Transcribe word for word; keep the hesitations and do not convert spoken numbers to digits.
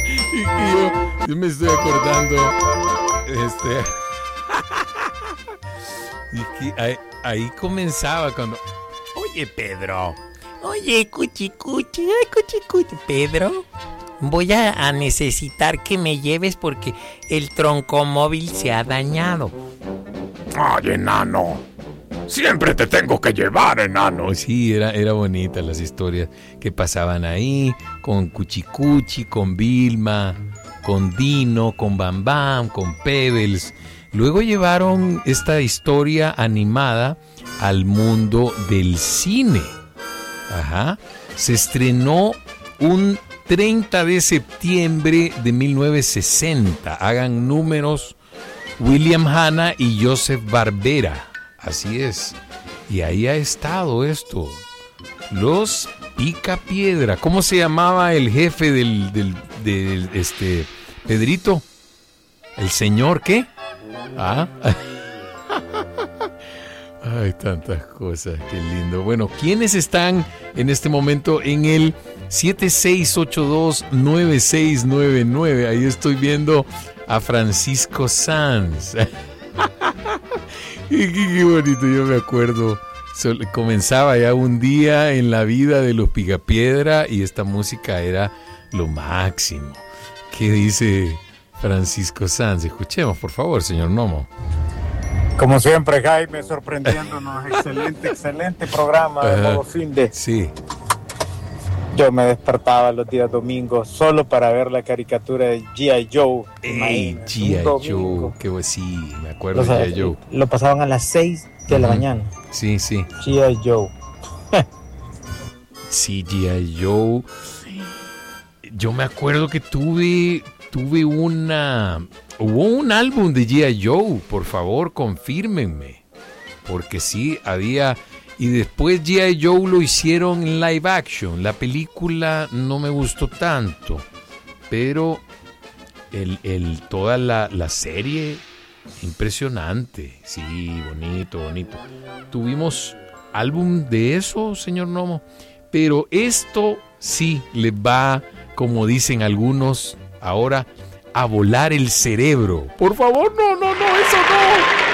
y, y yo, yo me estoy acordando, este, y que ahí, ahí comenzaba cuando, oye Pedro, Oye, cuchi cuchi, ay, cuchi cuchi, Pedro, voy a, a necesitar que me lleves porque el troncomóvil se ha dañado. ay enano, siempre te tengo que llevar, enano. Sí, era, era bonita las historias que pasaban ahí, con Cuchicuchi, con Vilma, con Dino, con Bam Bam, con Pebbles. Luego llevaron esta historia animada al mundo del cine. Ajá. Se estrenó un treinta de septiembre de mil novecientos sesenta. Hagan números. William Hanna y Joseph Barbera. Así es. Y ahí ha estado esto. Los Picapiedra. ¿Cómo se llamaba el jefe del, del, del este Pedrito? ¿El señor qué? Ah. Ay, tantas cosas, qué lindo. Bueno, ¿quiénes están en este momento en el siete seis ocho dos nueve seis nueve nueve? Ahí estoy viendo a Francisco Sanz. qué, qué, qué bonito, yo me acuerdo. So, comenzaba ya un día en la vida de los Picapiedra y esta música era lo máximo. ¿Qué dice Francisco Sanz? Escuchemos, por favor, señor Nomo. Como siempre, Jaime, sorprendiéndonos. Excelente, excelente programa de modo fin de. Sí. Yo me despertaba los días domingos solo para ver la caricatura de G I. Joe. Ey, G I. Joe, qué bueno, sí, me acuerdo de G I. Joe. Lo pasaban a las seis de uh-huh. la mañana. Sí, sí. G I. Joe. Sí, G I. Joe. Yo me acuerdo que tuve, tuve una... Hubo un álbum de G I. Joe, por favor, confírmenme. Porque sí, había... Y después G I. Joe lo hicieron en live action. La película no me gustó tanto. Pero el, el, toda la, la serie, impresionante. Sí, bonito, bonito. Tuvimos álbum de eso, señor Nomo. Pero esto sí le va, como dicen algunos ahora, a volar el cerebro. Por favor, no, no, no, eso no.